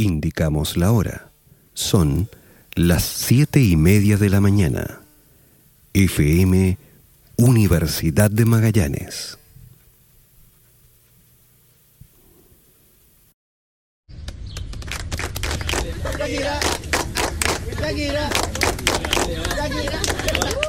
indicamos la hora. Son las 7:30 de la mañana. FM Universidad de Magallanes. Shakira.